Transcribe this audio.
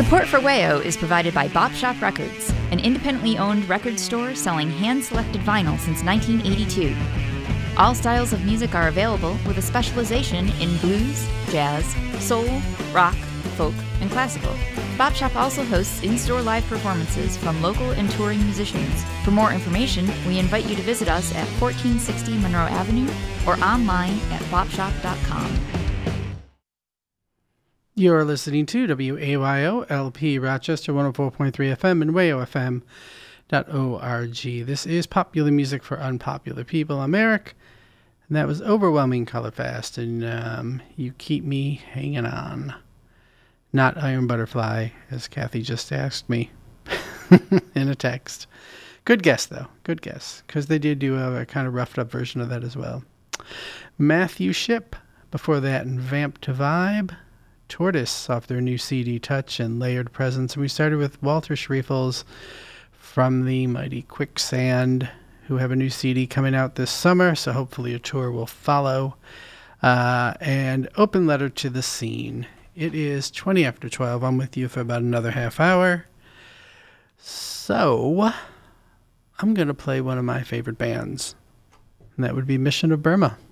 Support for Wayo is provided by Bop Shop Records, an independently owned record store selling hand-selected vinyl since 1982. All styles of music are available with a specialization in blues, jazz, soul, rock, folk, and classical. Bop Shop also hosts in-store live performances from local and touring musicians. For more information, we invite you to visit us at 1460 Monroe Avenue or online at bopshop.com. You're listening to WAYO LP Rochester 104.3 FM and WayOFM.org. This is Popular Music for Unpopular People. I'm Eric, and that was Overwhelming Color Fast, and You Keep Me Hanging On. Not Iron Butterfly, as Kathy just asked me in a text. Good guess, though. Good guess, because they did do a kind of roughed up version of that as well. Matthew Shipp, before that, and Vamp to Vibe. Tortoise off their new CD Touch and Layered Presence. And we started with Walter Schriefels from the Mighty Quicksand, who have a new CD coming out this summer, so hopefully a tour will follow. And Open Letter to the Scene. It is 20 after 12. I'm with you for about another half hour. So I'm going to play one of my favorite bands, and that would be Mission of Burma.